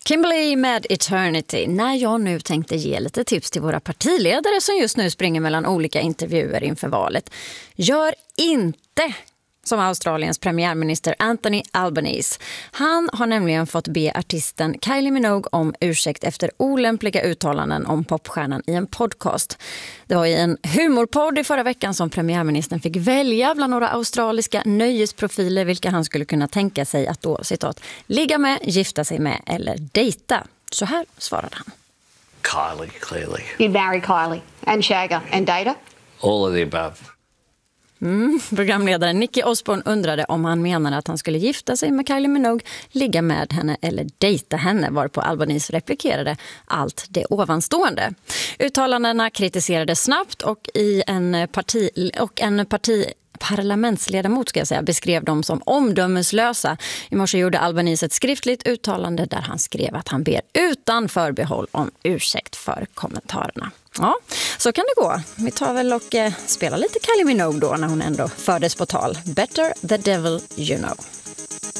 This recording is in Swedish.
Kimberly med Eternity. När jag nu tänkte ge lite tips till våra partiledare som just nu springer mellan olika intervjuer inför valet. Gör inte som Australiens premiärminister Anthony Albanese. Han har nämligen fått be artisten Kylie Minogue om ursäkt efter olämpliga uttalanden om popstjärnan i en podcast. Det var i en humorpodd i förra veckan som premiärministern fick välja bland några australiska nöjesprofiler vilka han skulle kunna tänka sig att då, citat, ligga med, gifta sig med eller dejta. Så här svarade han. Kylie, clearly. You'd marry Kylie and shag her and date her? All of the above. Programledaren Nicky Osborne undrade om han menade att han skulle gifta sig med Kylie Minogue, ligga med henne eller dejta henne, varpå Albanese replikerade allt det ovanstående. Uttalandena kritiserades snabbt och en parlamentsledamot beskrev dem som omdömeslösa. I morse gjorde Albanese ett skriftligt uttalande där han skrev att han ber utan förbehåll om ursäkt för kommentarerna. Ja, så kan det gå. Vi tar väl och spelar lite Kylie Minogue då när hon ändå fördes på tal. Better the devil you know.